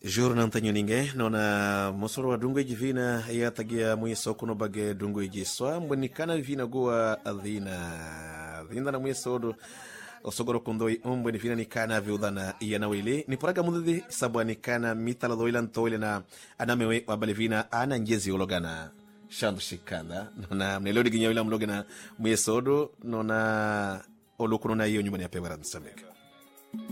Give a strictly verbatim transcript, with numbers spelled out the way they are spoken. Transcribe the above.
Jurna ntanyo ninge nona mosoro wa dungu jivina ya tagia mwe soko no bage dungu jiswa mbwenikana vina goa adhina adhina na mwe sodo osogoro kundoi umbwe ni vina nikana viudhana iya wile ni poraga mudhi sabwa nikana mitala doila ntoile na anamewe wabalivina ana njezi ulogana shandu shikanda nona mnelodi ginya wila mlogana mwe sodo nona olukuno na iyo nyumbani ya pewara nsambeka